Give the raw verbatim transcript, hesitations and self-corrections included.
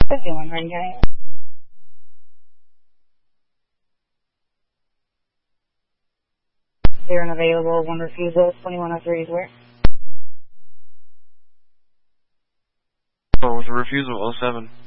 fifty-one, Ring County. They're unavailable, one refusal, twenty-one oh three is where? Oh, with a refusal, oh seven.